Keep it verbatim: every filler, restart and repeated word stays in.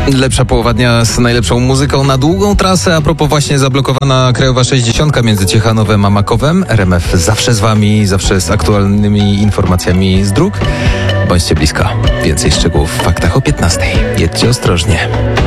Lepsza połowa dnia z najlepszą muzyką na długą trasę. A propos właśnie zablokowana Krajowa sześćdziesiąt między Ciechanowem a Makowem. R M F zawsze z wami, zawsze z aktualnymi informacjami z dróg. Bądźcie blisko. Więcej szczegółów w faktach o piętnastej. Jedźcie ostrożnie.